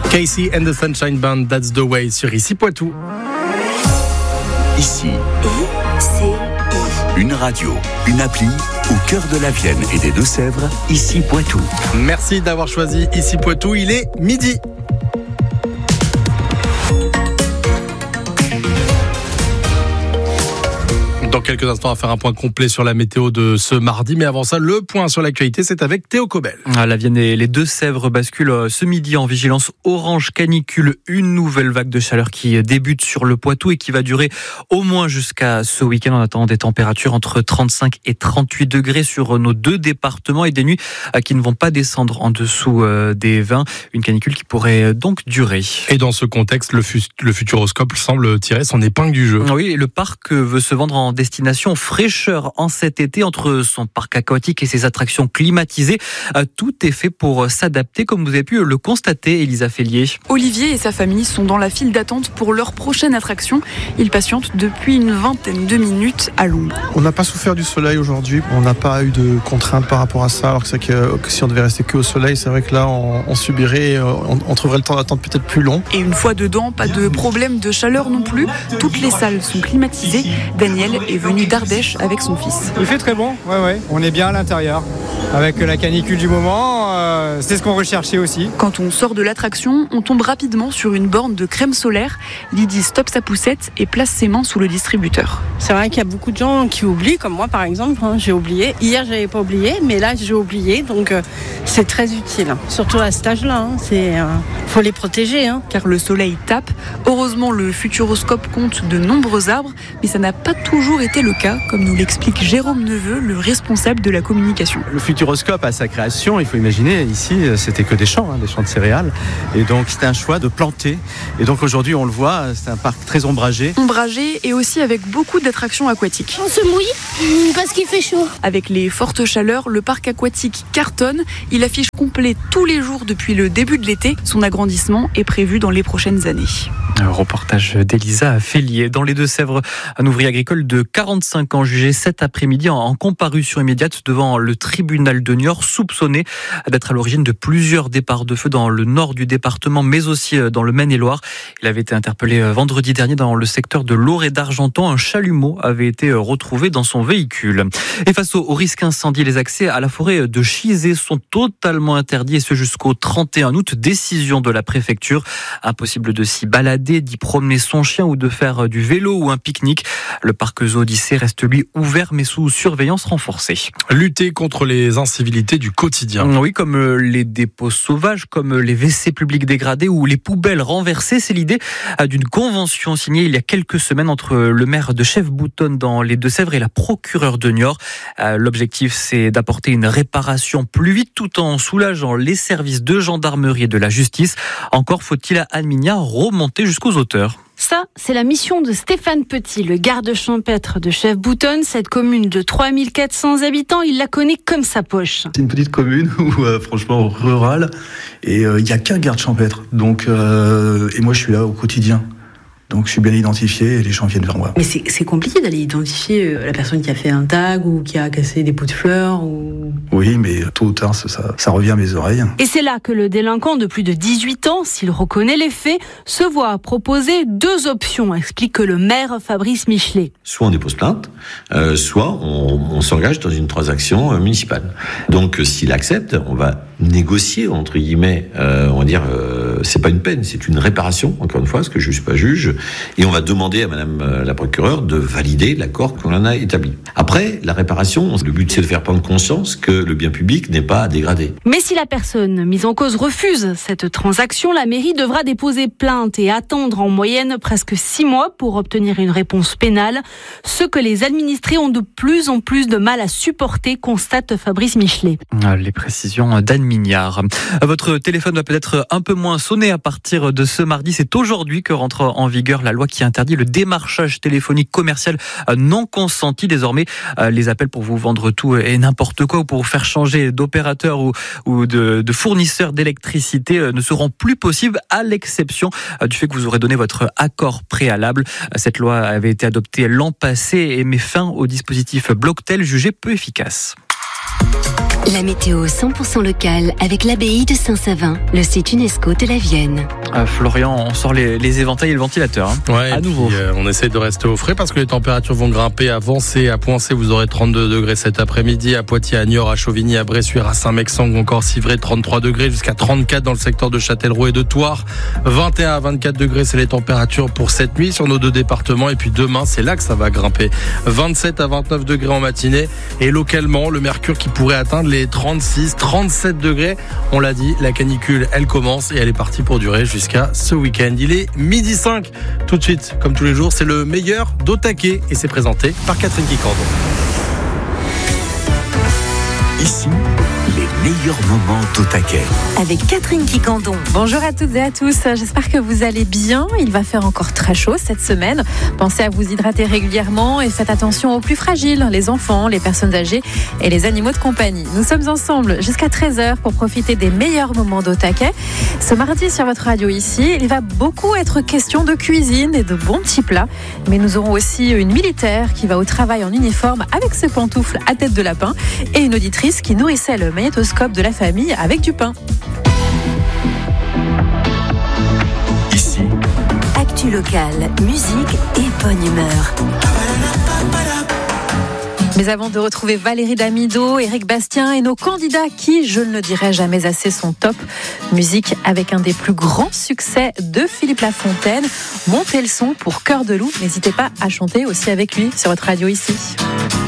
Casey and the Sunshine Band, That's the Way sur Ici Poitou. Ici, une radio, une appli au cœur de la Vienne et des Deux-Sèvres, Ici Poitou. Merci d'avoir choisi Ici Poitou, il est midi. Dans quelques instants, on va faire un point complet sur la météo de ce mardi. Mais avant ça, le point sur l'actualité, c'est avec Théo Cobel. La Vienne et les Deux-Sèvres basculent ce midi en vigilance orange canicule. Une nouvelle vague de chaleur qui débute sur le Poitou et qui va durer au moins jusqu'à ce week-end en attendant des températures entre 35 et 38 degrés sur nos deux départements et des nuits qui ne vont pas descendre en dessous des 20. Une canicule qui pourrait donc durer. Et dans ce contexte, le Futuroscope semble tirer son épingle du jeu. Oui, le parc veut se vendre en destination fraîcheur en cet été entre son parc aquatique et ses attractions climatisées. Tout est fait pour s'adapter, comme vous avez pu le constater, Elisa Fellier. Olivier et sa famille sont dans la file d'attente pour leur prochaine attraction. Ils patientent depuis une vingtaine de minutes à l'ombre. On n'a pas souffert du soleil aujourd'hui. On n'a pas eu de contraintes par rapport à ça. Alors que si on devait rester que au soleil, c'est vrai que là, on subirait, on trouverait le temps d'attente peut-être plus long. Et une fois dedans, pas de problème de chaleur non plus. Toutes les salles sont climatisées. Daniel est venu d'Ardèche avec son fils. Il fait très bon, ouais. On est bien à l'intérieur. Avec la canicule du moment, c'est ce qu'on recherchait aussi. Quand on sort de l'attraction, on tombe rapidement sur une borne de crème solaire. Lydie stoppe sa poussette et place ses mains sous le distributeur. C'est vrai qu'il y a beaucoup de gens qui oublient, comme moi par exemple. J'ai oublié. Hier, j'avais pas oublié, mais là, j'ai oublié. Donc, c'est très utile. Surtout à cet âge-là. Faut les protéger. Car le soleil tape. Heureusement, le Futuroscope compte de nombreux arbres, mais ça n'a pas toujours été le cas, comme nous l'explique Jérôme Neveu, le responsable de la communication. Le Futuroscope, à sa création, il faut imaginer, ici, c'était que des champs de céréales. Et donc, c'était un choix de planter. Et donc, aujourd'hui, on le voit, c'est un parc très ombragé. Ombragé et aussi avec beaucoup d'attractions aquatiques. On se mouille parce qu'il fait chaud. Avec les fortes chaleurs, le parc aquatique cartonne. Il affiche complet tous les jours depuis le début de l'été. Son agrandissement est prévu dans les prochaines années. Un reportage d'Elisa Fellier. Dans les Deux-Sèvres, un ouvrier agricole de 45 ans jugé cet après-midi en comparution immédiate devant le tribunal de Niort, soupçonné d'être à l'origine de plusieurs départs de feu dans le nord du département, mais aussi dans le Maine-et-Loire. Il avait été interpellé vendredi dernier dans le secteur de l'Aure et d'Argentan. Un chalumeau avait été retrouvé dans son véhicule. Et face au risque incendie, les accès à la forêt de Chizé sont totalement interdits, et ce jusqu'au 31 août. Décision de la préfecture. Impossible de s'y balader, d'y promener son chien ou de faire du vélo ou un pique-nique. Le parc Zoo d'Issé reste lui ouvert mais sous surveillance renforcée. Lutter contre les incivilités du quotidien. Oui, comme les dépôts sauvages, comme les WC publics dégradés ou les poubelles renversées. C'est l'idée d'une convention signée il y a quelques semaines entre le maire de Chefboutonne dans les Deux-Sèvres et la procureure de Niort. L'objectif, c'est d'apporter une réparation plus vite tout en soulageant les services de gendarmerie et de la justice. Encore faut-il à Alminia remonter jusqu'aux auteurs. Ça, c'est la mission de Stéphane Petit, le garde champêtre de Chefboutonne. Cette commune de 3400 habitants, il la connaît comme sa poche. C'est une petite commune franchement rurale, et il n'y a qu'un garde champêtre. Donc, et moi, je suis là au quotidien. Donc je suis bien identifié et les gens viennent vers moi. Mais c'est compliqué d'aller identifier la personne qui a fait un tag ou qui a cassé des pots de fleurs ou... Oui, mais tôt ou tard, ça revient à mes oreilles. Et c'est là que le délinquant de plus de 18 ans, s'il reconnaît les faits, se voit proposer deux options, explique le maire Fabrice Michelet. Soit on dépose plainte, soit on s'engage dans une transaction municipale. Donc s'il accepte, on va négocier, entre guillemets, on va dire, c'est pas une peine, c'est une réparation, encore une fois, parce que je suis pas juge, et on va demander à madame la procureure de valider l'accord qu'on en a établi. Après, la réparation, le but c'est de faire prendre conscience que le bien public n'est pas à dégrader. Mais si la personne mise en cause refuse cette transaction, la mairie devra déposer plainte et attendre en moyenne presque 6 mois pour obtenir une réponse pénale, ce que les administrés ont de plus en plus de mal à supporter, constate Fabrice Michelet. Les précisions d'Anne Mignard. Votre téléphone va peut-être un peu moins sonner à partir de ce mardi. C'est aujourd'hui que rentre en vigueur la loi qui interdit le démarchage téléphonique commercial non consenti. Désormais, les appels pour vous vendre tout et n'importe quoi ou pour vous faire changer d'opérateur ou de fournisseur d'électricité ne seront plus possibles, à l'exception du fait que vous aurez donné votre accord préalable. Cette loi avait été adoptée l'an passé et met fin au dispositif Blocktel jugé peu efficace. La météo 100% locale avec l'abbaye de Saint-Savin, le site UNESCO de la Vienne. Florian, on sort les éventails et le ventilateur. Ouais, à nouveau. Puis, on essaie de rester au frais parce que les températures vont grimper. À Vancé, à Poincé, vous aurez 32 degrés cet après-midi. À Poitiers, à Niort, à Chauvigny, à Bressuire, à Saint-Mexang ou encore Civray, 33 degrés jusqu'à 34 dans le secteur de Châtellerault et de Thouars. 21 à 24 degrés, c'est les températures pour cette nuit sur nos 2 départements. Et puis demain, c'est là que ça va grimper. 27 à 29 degrés en matinée. Et localement, le mercure qui pourrait atteindre les 36, 37 degrés. On l'a dit, la canicule, elle commence et elle est partie pour durer jusqu'à ce week-end. Il est 12h05. Tout de suite, comme tous les jours, c'est le meilleur d'Au Taquet et c'est présenté par Catherine Quicandon. Ici, les meilleurs moments d'Au Taquet. Avec Catherine Quicandon. Bonjour à toutes et à tous, j'espère que vous allez bien. Il va faire encore très chaud cette semaine. Pensez à vous hydrater régulièrement et faites attention aux plus fragiles, les enfants, les personnes âgées et les animaux de compagnie. Nous sommes ensemble jusqu'à 13h pour profiter des meilleurs moments d'Au Taquet. Ce mardi sur votre radio ici, il va beaucoup être question de cuisine et de bons petits plats. Mais nous aurons aussi une militaire qui va au travail en uniforme avec ses pantoufles à tête de lapin et une auditrice qui nourrissait le magnétoscope de la famille avec du pain. Ici, Actu locale, musique et bonne humeur. Mais avant de retrouver Valérie Damido, Éric Bastien et nos candidats qui, je ne le dirai jamais assez, sont top. Musique avec un des plus grands succès de Philippe Lafontaine. Montez le son pour Cœur de loup. N'hésitez pas à chanter aussi avec lui sur votre radio ici.